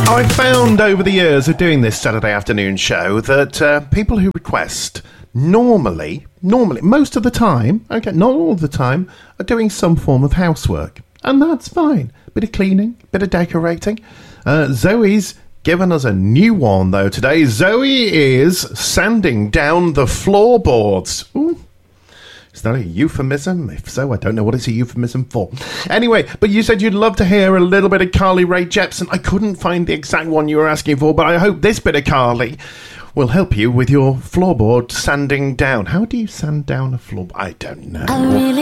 I found over the years of doing this Saturday afternoon show that people who request normally, most of the time, okay, not all the time, are doing some form of housework. And that's fine. Bit of cleaning, bit of decorating. Zoe's given us a new one, though, today. Zoe is sanding down the floorboards. Ooh. Is that a euphemism? If so, I don't know what it's a euphemism for. Anyway, but you said you'd love to hear a little bit of Carly Rae Jepsen. I couldn't find the exact one you were asking for, but I hope this bit of Carly will help you with your floorboard sanding down. How do you sand down a floorboard? I don't know.